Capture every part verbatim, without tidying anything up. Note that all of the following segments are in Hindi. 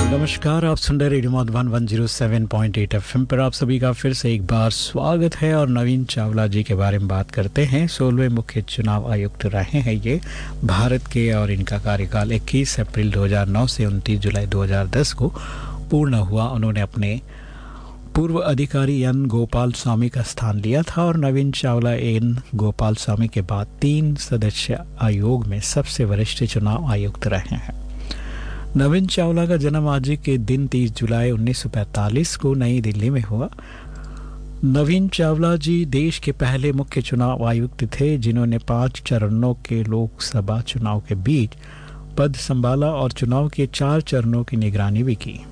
नमस्कार, आप सुन रहे radio Madhuban one zero seven point eight FM पर आप सभी का फिर से एक बार स्वागत है। और नवीन चावला जी के बारे में बात करते हैं। सोलहवें मुख्य चुनाव आयुक्त रहे हैं ये भारत के, और इनका कार्यकाल इक्कीस अप्रैल दो हज़ार नौ से उनतीस जुलाई दो हज़ार दस को पूर्ण हुआ। उन्होंने अपने पूर्व अधिकारी एन गोपाल स्वामी का स्थान लिया था, और नवीन चावला एन गोपाल स्वामी के बाद तीन सदस्य आयोग में सबसे वरिष्ठ चुनाव आयुक्त रहे हैं। नवीन चावला का जन्म आज के दिन तीस जुलाई उन्नीस सौ पैंतालीस को नई दिल्ली में हुआ। नवीन चावला जी देश के पहले मुख्य चुनाव आयुक्त थे जिन्होंने पांच चरणों के लोकसभा चुनाव के बीच पद संभाला और चुनाव के चार चरणों की निगरानी भी की।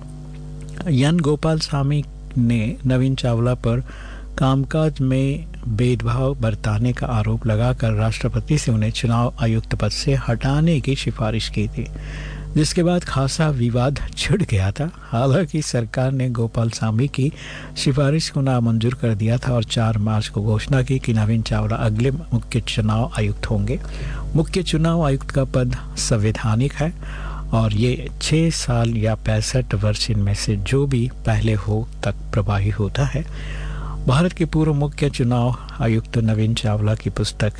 एन गोपाल स्वामी ने नवीन चावला पर कामकाज में भेदभाव बरताने का आरोप लगाकर राष्ट्रपति से उन्हें चुनाव आयुक्त पद से हटाने की सिफारिश की थी, जिसके बाद खासा विवाद छिड़ गया था। हालांकि सरकार ने गोपाल स्वामी की सिफारिश को नामंजूर कर दिया था और चार मार्च को घोषणा की कि नवीन चावला अगले मुख्य चुनाव आयुक्त होंगे। मुख्य चुनाव आयुक्त का पद संवैधानिक है और ये छः साल या पैंसठ वर्ष इनमें से जो भी पहले हो तक प्रभावी होता है। भारत के पूर्व मुख्य चुनाव आयुक्त नवीन चावला की पुस्तक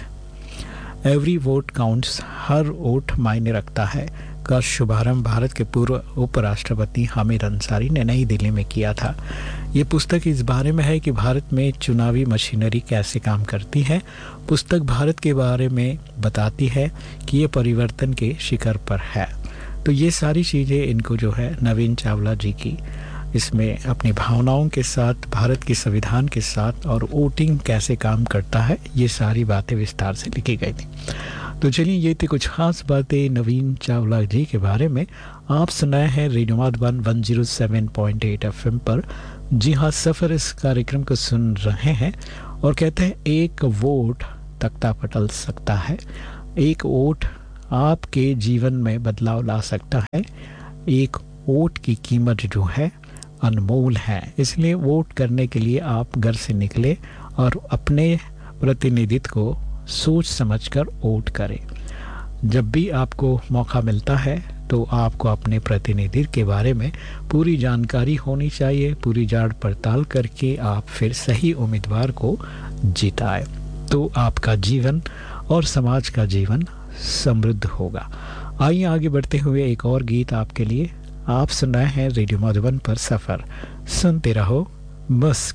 एवरी वोट काउंट्स, हर वोट मायने रखता है का शुभारंभ भारत के पूर्व उपराष्ट्रपति हामिद अंसारी ने नई दिल्ली में किया था। ये पुस्तक इस बारे में है कि भारत में चुनावी मशीनरी कैसे काम करती है। पुस्तक भारत के बारे में बताती है कि ये परिवर्तन के शिखर पर है। तो ये सारी चीज़ें इनको जो है नवीन चावला जी की इसमें अपनी भावनाओं के साथ, भारत के संविधान के साथ और वोटिंग कैसे काम करता है, ये सारी बातें विस्तार से लिखी गई थी। तो चलिए, ये थी कुछ खास बातें नवीन चावला जी के बारे में। आप सुनाए हैं radio Madhuban one zero seven point eight FM पर। जी हाँ, सफ़र इस कार्यक्रम को सुन रहे हैं और कहते हैं एक वोट तख्ता पलट सकता है, एक वोट आपके जीवन में बदलाव ला सकता है। एक वोट की कीमत जो है अनमोल है, इसलिए वोट करने के लिए आप घर से निकले और अपने प्रतिनिधित्व को सोच समझकर वोट करें। जब भी आपको मौका मिलता है तो आपको अपने प्रतिनिधित्व के बारे में पूरी जानकारी होनी चाहिए। पूरी जांच पड़ताल करके आप फिर सही उम्मीदवार को जिताएं, तो आपका जीवन और समाज का जीवन समृद्ध होगा। आइए आगे बढ़ते हुए एक और गीत आपके लिए। आप सुन रहे हैं रेडियो मधुबन पर सफ़र, सुनते रहो, मुस्कुराते